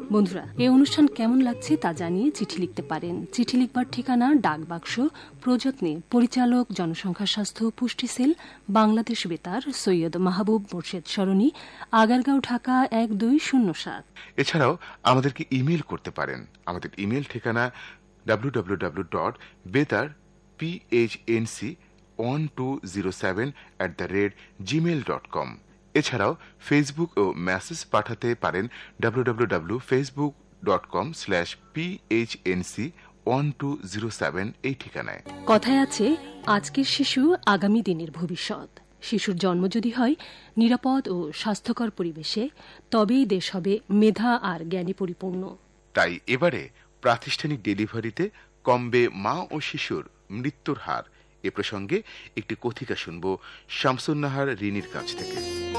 বন্ধুরা, এই অনুষ্ঠান কেমন লাগছে তা জানিয়ে চিঠি লিখতে পারেন। চিঠি লিখবার ঠিকানা ডাক বাক্স, প্রযত্নে পরিচালক, জনসংখ্যা স্বাস্থ্য পুষ্টি সেল, বাংলাদেশ বেতার, সৈয়দ মাহবুব মোর্শেদ সরণি, আগারগাঁও, ঢাকা ১২০৭। এছাড়াও আমাদেরকে ইমেল করতে পারেন। আমাদের ইমেল ঠিকানা www.betarphnc1207@gmail.com। এছাড়াও ফেসবুক ও মেসেজ পাঠাতে পারেন www.facebook.com/phnc1207 এই ঠিকানায়। কথায় আছে, আজকের শিশু আগামী দিনের ভবিষ্যৎ। শিশুর জন্ম যদি হয় নিরাপদ ও স্বাস্থ্যকর পরিবেশে, তবেই দেশ হবে মেধা আর জ্ঞানে পরিপূর্ণ। তাই এবারে প্রাতিষ্ঠানিক ডেলিভারিতে কমবে মা ও শিশুর মৃত্যুর হার, এ প্রসঙ্গে একটি কথিকা শুনব শামসুন্নাহার রিনির কাছ থেকে।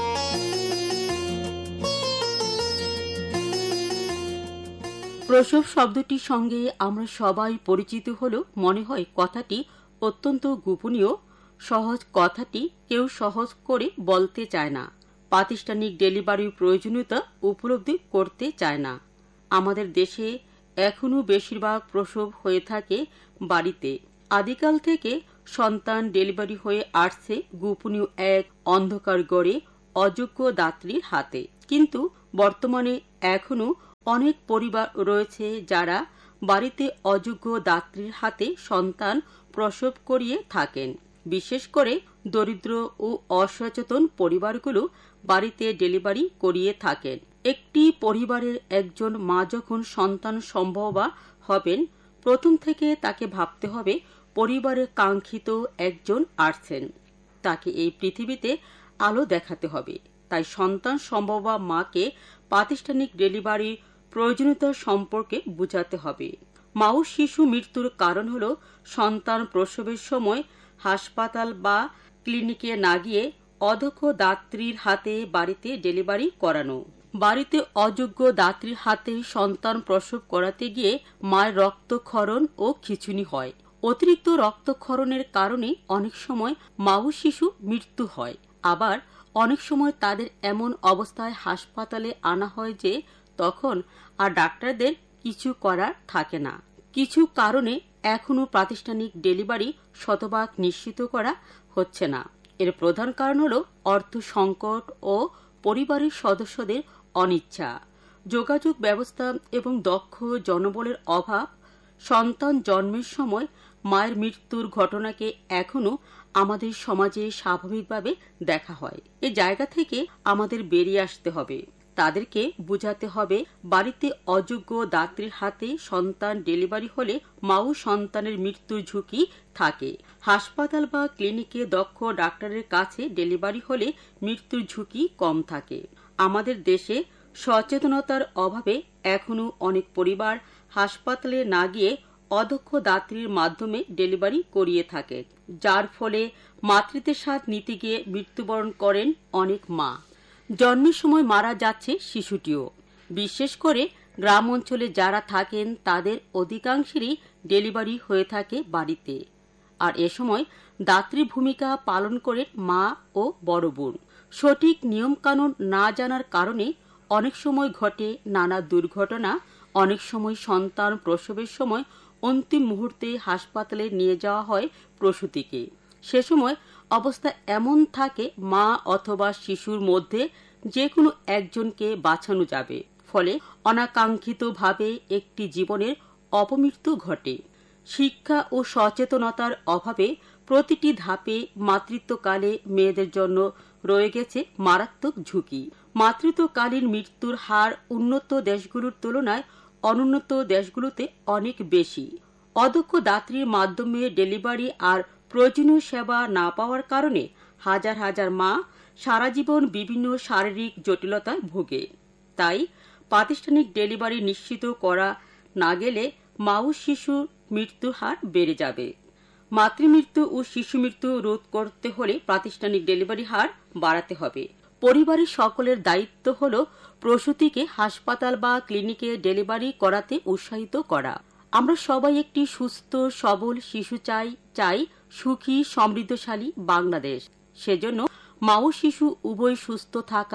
প্রসব শব্দটির সঙ্গে আমরা সবাই পরিচিত হলেও মনে হয় কথাটি অত্যন্ত গোপনীয়। সহজ কথাটি কেউ সহজ করে বলতে চায় না। প্রাতিষ্ঠানিক ডেলিভারির প্রয়োজনীয়তা উপলব্ধি করতে চায় না। আমাদের দেশে এখনও বেশিরভাগ প্রসব হয়ে থাকে বাড়িতে। আদিকাল থেকে সন্তান ডেলিভারি হয়ে আসছে গোপনীয় এক অন্ধকার গড়ে অযোগ্য দাত্রীর হাতে। কিন্তু বর্তমানে এখনও অনেক পরিবার রয়েছে যারা বাড়িতে অযোগ্য দাত্রীর হাতে সন্তান প্রসব করিয়ে থাকেন। বিশেষ করে দরিদ্র ও অসচেতন পরিবারগুলো বাড়িতে ডেলিভারি করিয়ে থাকেন। একটি পরিবারের একজন মা যখন সন্তান সম্ভবা হবেন, প্রথম থেকে তাকে ভাবতে হবে পরিবারের কাঙ্ক্ষিত একজন আসছেন, তাকে এই পৃথিবীতে আলো দেখাতে হবে। তাই সন্তান সম্ভবা মাকে প্রাতিষ্ঠানিক ডেলিভারির প্রয়োজনীয়তা সম্পর্কে বোঝাতে হবে। মা ও শিশু মৃত্যুর কারণ হল সন্তান প্রসবের সময় হাসপাতাল বা ক্লিনিকে না গিয়ে অদক্ষ দাত্রীর হাতে বাড়িতে ডেলিভারি করানো। বাড়িতে অযোগ্য দাত্রীর হাতে সন্তান প্রসব করাতে গিয়ে মায়ের রক্তক্ষরণ ও খিঁচুনি হয়। অতিরিক্ত রক্তক্ষরণের কারণে অনেক সময় মা ও শিশু মৃত্যু হয়। আবার অনেক সময় তাদের এমন অবস্থায় হাসপাতালে আনা হয় যে তখন আর ডাক্তারদের কিছু করার থাকে না। কিছু কারণে এখনও প্রাতিষ্ঠানিক ডেলিভারি শতভাগ নিশ্চিত করা হচ্ছে না। এর প্রধান কারণ হল অর্থ সংকট ও পরিবারের সদস্যদের অনিচ্ছা, যোগাযোগ ব্যবস্থা এবং দক্ষ জনবলের অভাব। সন্তান জন্মের সময় মায়ের মৃত্যুর ঘটনাকে এখনও আমাদের সমাজে স্বাভাবিকভাবে দেখা হয়। এ জায়গা থেকে আমাদের বেরিয়ে আসতে হবে। তাদেরকে বোঝাতে হবে বাড়িতে অযোগ্য দাত্রীর হাতে সন্তান ডেলিভারি হলে মা ও সন্তানের মৃত্যুর ঝুঁকি থাকে। হাসপাতাল বা ক্লিনিকে দক্ষ ডাক্তারের কাছে ডেলিভারি হলে মৃত্যুর ঝুঁকি কম থাকে। আমাদের দেশে সচেতনতার অভাবে এখনও অনেক পরিবার হাসপাতালে না গিয়ে অদক্ষ দাত্রীর মাধ্যমে ডেলিভারি করিয়ে থাকে, যার ফলে মাতৃত্বের স্বাদ নিতে গিয়ে মৃত্যুবরণ করেন অনেক মা। জন্মের সময় মারা যাচ্ছে শিশুটিও। বিশেষ করে গ্রাম অঞ্চলে যারা থাকেন তাদের অধিকাংশেরই ডেলিভারি হয়ে থাকে বাড়িতে। আর এ সময় দাত্রী ভূমিকা পালন করেন মা ও বড় বোন। সঠিক নিয়মকানুন না জানার কারণে অনেক সময় ঘটে নানা দুর্ঘটনা। অনেক সময় সন্তান প্রসবের সময় অন্তিম মুহূর্তে হাসপাতালে নিয়ে যাওয়া হয় প্রসূতিকে। সে সময় অবস্থা এমন থাকে মা অথবা শিশুর মধ্যে যে কোনো একজনকে বাঁচানো যাবে, ফলে অনাকাঙ্ক্ষিতভাবে একটি জীবনের অপমৃত্যু ঘটে। শিক্ষা ও সচেতনতার অভাবে প্রতিটি ধাপে মাতৃত্বকালে মেয়েদের জন্য রয়ে গেছে মারাত্মক ঝুঁকি। মাতৃত্বকালীন মৃত্যুর হার উন্নত দেশগুলোর তুলনায় অনুন্নত দেশগুলোতে অনেক বেশি। অদক্ষ দাত্রীর মাধ্যমে ডেলিভারি আর প্রয়োজনীয় সেবা না পাওয়ার কারণে হাজার হাজার মা সারা জীবন বিভিন্ন শারীরিক জটিলতায় ভোগে। তাই প্রাতিষ্ঠানিক ডেলিভারি নিশ্চিত করা না গেলে মা ও শিশুর মৃত্যুর হার বেড়ে যাবে। মাতৃমৃত্যু ও শিশু মৃত্যু রোধ করতে হলে প্রাতিষ্ঠানিক ডেলিভারি হার বাড়াতে হবে। পরিবারের সকলের দায়িত্ব হল প্রসূতিকে হাসপাতাল বা ক্লিনিকে ডেলিভারি করাতে উৎসাহিত করা। আমরা সবাই একটি সুস্থ সবল শিশু চাই সুখী সমৃদ্ধশালী বাংলাদেশ। সেজন্য মা ও শিশু উভয় সুস্থ থাকা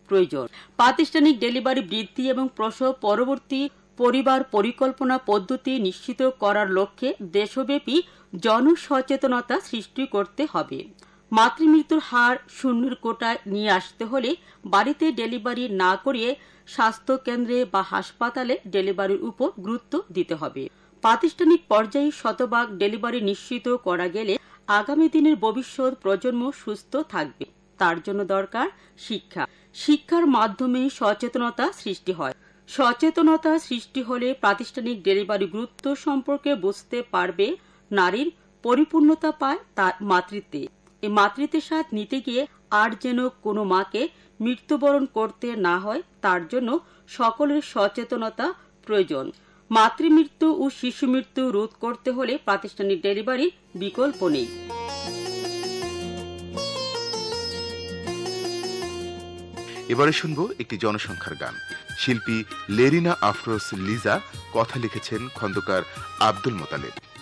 প্রয়োজন। প্রাতিষ্ঠানিক ডেলিভারি বৃদ্ধি এবং প্রসব পরবর্তী পরিবার পরিকল্পনা পদ্ধতি নিশ্চিত করার লক্ষ্যে দেশব্যাপী জনসচেতনতা সৃষ্টি করতে হবে। মাতৃমৃত্যুর হার শূন্যের কোটায় নিয়ে আসতে হলে বাড়িতে ডেলিভারি না করিয়ে স্বাস্থ্য কেন্দ্রে বা হাসপাতালে ডেলিভারির উপর গুরুত্ব দিতে হবে। প্রাতিষ্ঠানিক পর্যায়ে শতভাগ ডেলিভারি নিশ্চিত করা গেলে আগামী দিনের ভবিষ্যৎ প্রজন্ম সুস্থ থাকবে। তার জন্য দরকার শিক্ষা। শিক্ষার মাধ্যমে সচেতনতা সৃষ্টি হয়। সচেতনতা সৃষ্টি হলে প্রাতিষ্ঠানিক ডেলিভারি গুরুত্ব সম্পর্কে বুঝতে পারবে। নারীর পরিপূর্ণতা পায় তার মাতৃত্বে। এই মাতৃত্বের স্বাদ নিতে গিয়ে আর যেন কোনো মাকে মৃত্যুবরণ করতে না হয়, তার জন্য সকলের সচেতনতা প্রয়োজন। মাতৃমৃত্যু ও শিশু মৃত্যু রোধ করতে হলে প্রাতিষ্ঠানিক ডেলিভারির বিকল্প নেই। এবারে শুনবো একটি জনসংখ্যার গান। শিল্পী লেরিনা আফরোজ লিজা, কথা লিখেছেন খন্দকার আব্দুল মোতালেব।